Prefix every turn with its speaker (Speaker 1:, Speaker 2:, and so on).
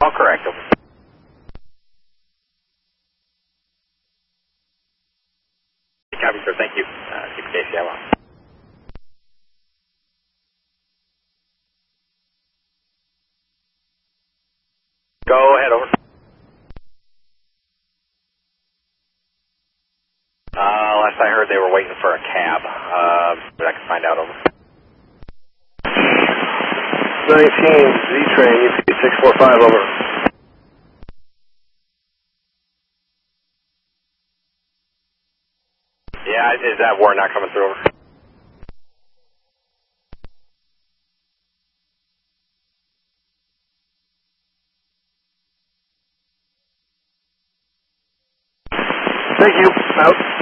Speaker 1: All correct. Copy, sir. Thank you. 6 KCI. Go ahead, over. Last I heard they were waiting for a cab, but I can find out, over.
Speaker 2: 19, Z-Train, UP 645, over.
Speaker 1: Yeah, is that warrant not coming through, over?
Speaker 2: Thank you, out.